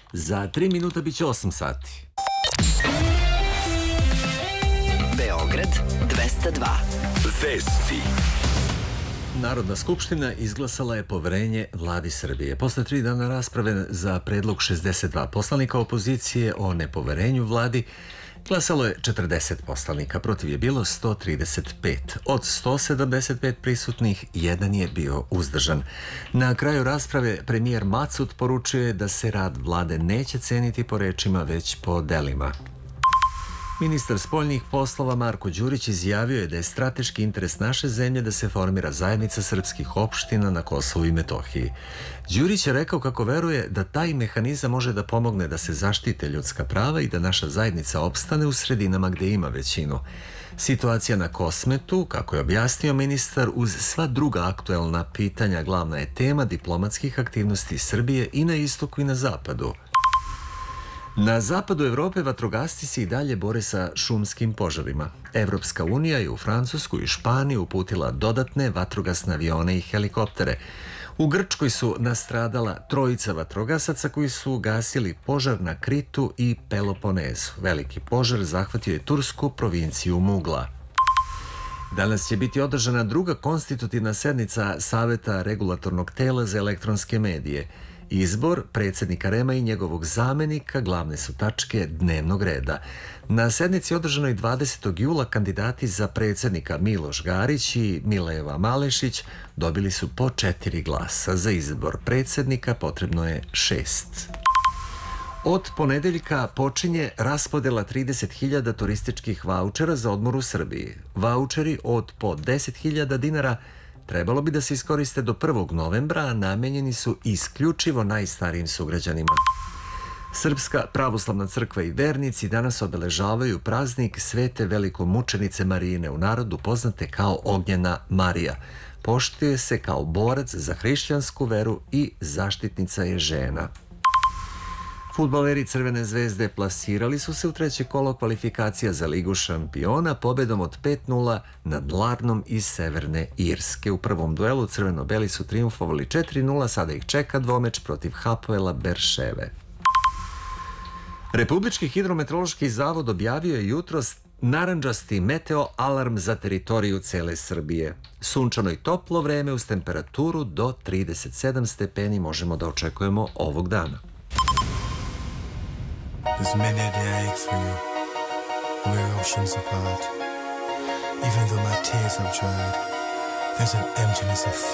Za 3 minuta biće 8 sati. Beograd 202. Vesti. Narodna skupština izglasala je poverenje vladi Srbije. Posle 3 dana rasprave za predlog 62 poslanika opozicije o nepoverenju vladi, glasalo je 40 poslanika, protiv je bilo 135. Od 175 prisutnih, jedan je bio uzdržan. Na kraju rasprave premijer Macut poručio je da se rad vlade neće ceniti po rečima, već po delima. Ministar spoljnih poslova Marko Đurić izjavio je da je strateški interes naše zemlje da se formira zajednica srpskih opština na Kosovu i Metohiji. Đurić je rekao kako veruje da taj mehanizam može da pomogne da se zaštite ljudska prava i da naša zajednica opstane u sredinama gde ima većinu. Situacija na Kosmetu, kako je objasnio ministar, uz sva druga aktuelna pitanja glavna je tema diplomatskih aktivnosti Srbije i na istoku i na zapadu. Na zapadu Evrope vatrogasci se i dalje bore sa šumskim požarima. Evropska unija je u Francusku i Španiju uputila dodatne vatrogasne avione i helikoptere. U Grčkoj su nastradala 3 vatrogasaca koji su gasili požar na Kritu i Peloponezu. Veliki požar zahvatio je tursku provinciju Mugla. Danas će biti održana druga konstitutivna sednica Saveta regulatornog tela za elektronske medije. Izbor predsjednika REM-a i njegovog zamenika glavne su tačke dnevnog reda. Na sednici održanoj 20. jula kandidati za predsjednika Miloš Garić i Mileva Malešić dobili su po 4 glasa. Za izbor predsjednika potrebno je 6. Od ponedeljka počinje raspodela 30.000 turističkih vaučera za odmor u Srbiji. Vaučeri od po 10.000 dinara trebalo bi da se iskoriste do 1. novembra, a namenjeni su isključivo najstarijim sugrađanima. Srpska pravoslavna crkva i vernici danas obeležavaju praznik Svete velikomučenice Marijine, u narodu poznate kao Ognjena Marija. Poštuje se kao borac za hrišćansku veru i zaštitnica je žena. Fudbaleri Crvene zvezde plasirali su se u 3. kolo kvalifikacija za Ligu šampiona pobedom od 5-0 nad Larnom iz Severne Irske. U prvom duelu crveno-beli su trijumfovali 4-0, sada ih čeka dvomeč protiv Hapoela Berševe. Republički hidrometeorološki zavod objavio je jutros narandžasti meteo alarm za teritoriju cele Srbije. Sunčano i toplo vreme uz temperaturu do 37 stepeni možemo da očekujemo ovog dana. There's many a day I ache for you, we're oceans apart. Even though my tears have dried, there's an emptiness of